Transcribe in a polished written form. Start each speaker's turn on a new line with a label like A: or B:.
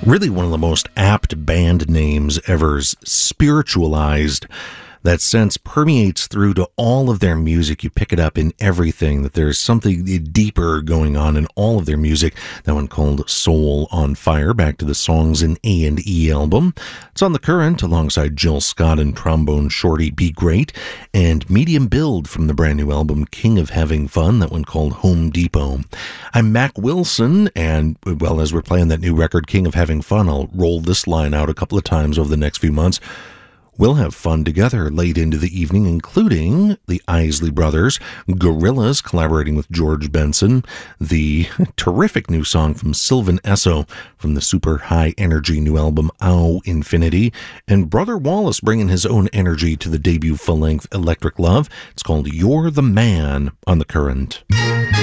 A: Really one of the most apt band names ever, Spiritualized. That sense permeates through to all of their music. You pick it up in everything, that there's something deeper going on in all of their music. That one called Soul on Fire, back to the Songs in A&E album. It's on The Current alongside Jill Scott and trombone shorty Be Great, and Medium Build from the brand new album King of Having Fun, that one called Home Depot. I'm Mac Wilson, and well, as we're playing that new record King of Having Fun, I'll roll this line out a couple of times over the next few months. We'll have fun together late into the evening, including the Isley Brothers, Gorillaz collaborating with George Benson, the terrific new song from Sylvan Esso from the super high energy new album Ow Infinity, and Brother Wallace bringing his own energy to the debut full-length Electric Love. It's called You're the Man on The Current.